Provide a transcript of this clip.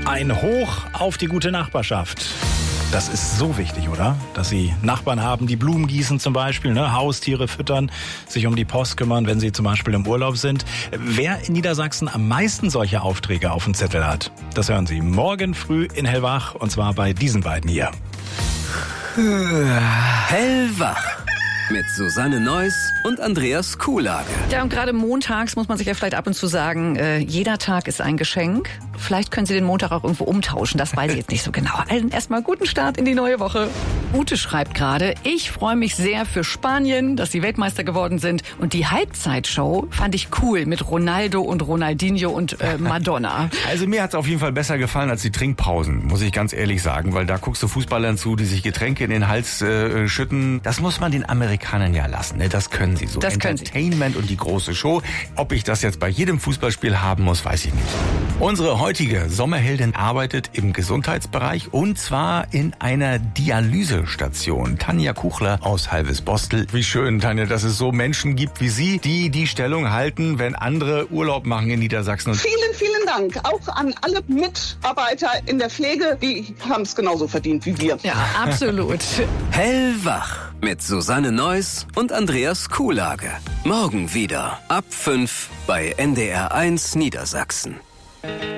Ein Hoch auf die gute Nachbarschaft. Das ist so wichtig, oder? Dass Sie Nachbarn haben, die Blumen gießen zum Beispiel, Haustiere füttern, sich um die Post kümmern, wenn sie zum Beispiel im Urlaub sind. Wer in Niedersachsen am meisten solche Aufträge auf dem Zettel hat, das hören Sie morgen früh in Hellwach, und zwar bei diesen beiden hier. Hellwach mit Susanne Neuss und Andreas Kuhlage. Ja, und gerade montags muss man sich ja vielleicht ab und zu sagen, jeder Tag ist ein Geschenk. Vielleicht können Sie den Montag auch irgendwo umtauschen, das weiß ich jetzt nicht so genau. Allen erstmal guten Start in die neue Woche. Ute schreibt gerade, ich freue mich sehr für Spanien, dass sie Weltmeister geworden sind. Und die Halbzeitshow fand ich cool mit Ronaldo und Ronaldinho und Madonna. Also mir hat's auf jeden Fall besser gefallen als die Trinkpausen, muss ich ganz ehrlich sagen, weil da guckst du Fußballern zu, die sich Getränke in den Hals schütten. Das muss man den Amerikanern ja lassen, ne? Das können sie so. Das können sie. Entertainment und die große Show. Ob ich das jetzt bei jedem Fußballspiel haben muss, weiß ich nicht. Unsere heutige Sommerheldin arbeitet im Gesundheitsbereich, und zwar in einer Dialysestation. Tanja Kuchler aus Halvesbostel. Wie schön, Tanja, dass es so Menschen gibt wie Sie, die die Stellung halten, wenn andere Urlaub machen in Niedersachsen. Vielen, vielen Dank auch an alle Mitarbeiter in der Pflege. Die haben es genauso verdient wie wir. Ja, absolut. Hellwach mit Susanne Neuss und Andreas Kuhlage. Morgen wieder ab 5 bei NDR 1 Niedersachsen.